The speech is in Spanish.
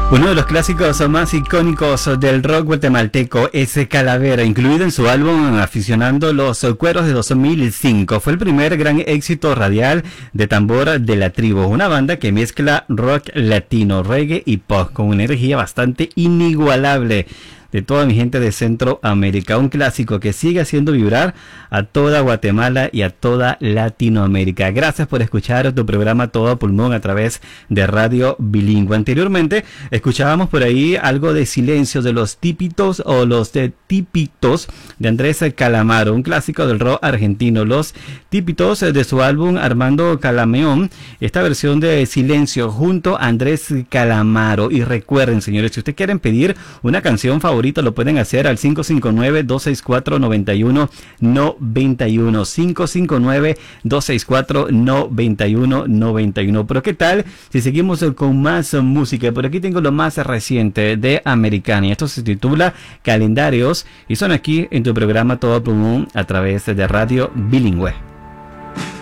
Uno de los clásicos más icónicos del rock guatemalteco es Calavera, incluido en su álbum Aficionando los Cueros de 2005. Fue el primer gran éxito radial de tambor de La Tribu, una banda que mezcla rock latino, reggae y pop con una energía bastante inigualable de toda mi gente de Centroamérica, un clásico que sigue haciendo vibrar a toda Guatemala y a toda Latinoamérica. Gracias por escuchar tu programa Todo a Pulmón a través de Radio Bilingüe. Anteriormente escuchábamos por ahí algo de Silencio de los Típitos o los de Típitos de Andrés Calamaro, un clásico del rock argentino. Los Típitos de su álbum Armando Calameón, esta versión de Silencio junto a Andrés Calamaro. Y recuerden, señores, si ustedes quieren pedir una canción favorita, lo pueden hacer al 559-264-9191, 559-264-9191. Pero ¿qué tal si seguimos con más música? Por aquí tengo lo más reciente de Americana, y esto se titula Calendarios, y son aquí en tu programa Todo Pulmón a través de Radio Bilingüe.